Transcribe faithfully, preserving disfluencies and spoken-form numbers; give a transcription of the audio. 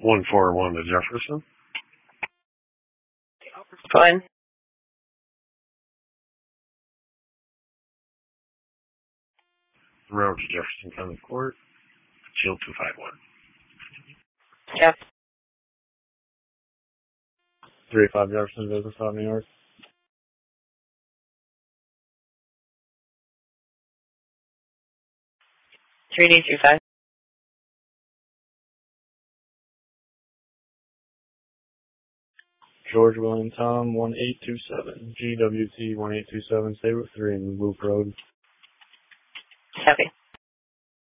one four one to Jefferson. Fine. Road to Jefferson County Court. Shield two five one. Yep. three five Jefferson, Business on New York. three D two five. George William Tom, one eight two seven. G W T one eight two seven, stay with three in Loop Road. Copy.